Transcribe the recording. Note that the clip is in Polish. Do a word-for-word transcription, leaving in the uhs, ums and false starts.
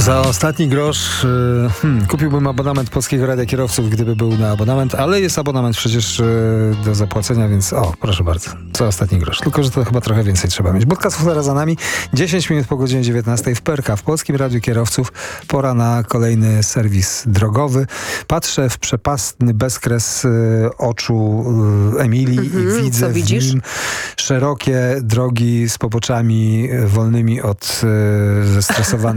Za ostatni grosz hmm, kupiłbym abonament Polskiego Radia Kierowców, gdyby był na abonament, ale jest abonament przecież y, do zapłacenia, więc o, proszę bardzo, za ostatni grosz. Tylko że to chyba trochę więcej trzeba mieć. Budka Suflera za nami, dziesięć minut po godzinie dziewiętnastej w P R K, w Polskim Radiu Kierowców. Pora na kolejny serwis drogowy. Patrzę w przepastny bezkres y, oczu y, Emilii Mhm, i widzę co w widzisz? nim szerokie drogi z poboczami wolnymi od y, zestresowanych